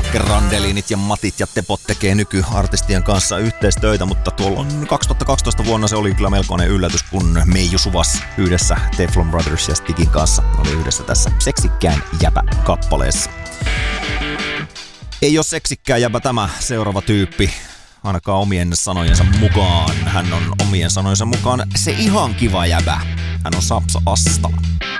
Grandelinit ja Matit ja Tepot tekee nykyartistien kanssa yhteistöitä, mutta tuolloin 2012 vuonna se oli kyllä melkoinen yllätys, kun Meiju Suvas yhdessä Teflon Brothers ja Stigin kanssa oli yhdessä tässä Seksikkään jäbä-kappaleessa. Ei ole seksikkään jäbä tämä seuraava tyyppi, ainakaan omien sanojensa mukaan. Hän on omien sanojensa mukaan se ihan kiva jäbä. Hän on Sapsa Asta.